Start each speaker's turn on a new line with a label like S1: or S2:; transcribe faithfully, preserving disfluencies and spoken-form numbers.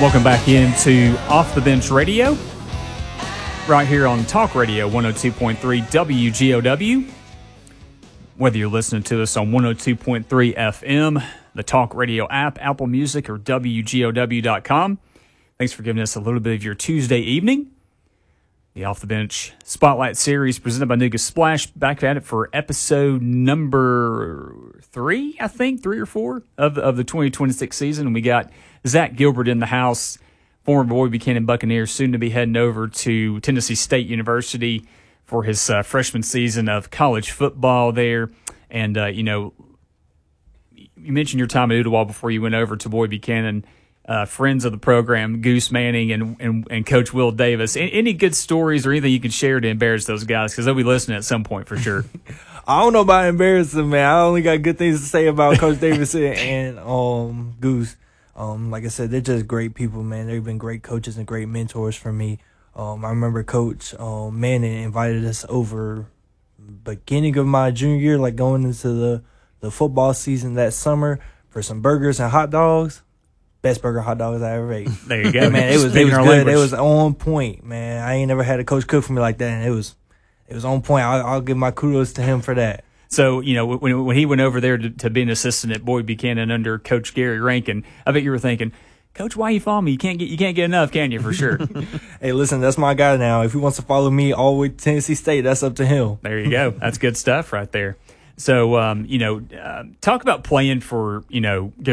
S1: Welcome back into Off the Bench Radio, right here on Talk Radio one oh two point three W G O W. Whether you're listening to us on one oh two point three F M, the Talk Radio app, Apple Music, or W G O W dot com, thanks for giving us a little bit of your Tuesday evening. The Off the Bench Spotlight Series presented by Nuga Splash, back at it for episode number three, I think, three or four of, of the twenty twenty-six season. And we got Zach Gilbert in the house, former Boyd Buchanan Buccaneer, soon to be heading over to Tennessee State University for his uh, freshman season of college football there. And, uh, you know, you mentioned your time at Ooltewah before you went over to Boyd Buchanan. Uh, friends of the program, Goose Manning and, and, and Coach Will Davis. Any, any good stories or anything you can share to embarrass those guys? Because they'll be listening at some point for sure.
S2: I don't know about embarrassing, man. I only got good things to say about Coach Davis and um, Goose. Um, like I said, they're just great people, man. They've been great coaches and great mentors for me. Um, I remember Coach um, Manning invited us over beginning of my junior year, like going into the, the football season that summer for some burgers and hot dogs. Best burger hot dogs I ever ate.
S1: There you go,
S2: man. It was it was good. It was on point, man. I ain't never had a coach cook for me like that, and it was it was on point. I'll, I'll give my kudos to him for that.
S1: So, you know, when when he went over there to, to be an assistant at Boyd Buchanan under Coach Gary Rankin, I bet you were thinking, Coach, why you follow me? You can't get you can't get enough, can you? For sure.
S2: Hey, listen, that's my guy now. If he wants to follow me all the way to Tennessee State, that's up to him.
S1: There you go. That's good stuff right there. So, um, you know, uh, talk about playing for, you know,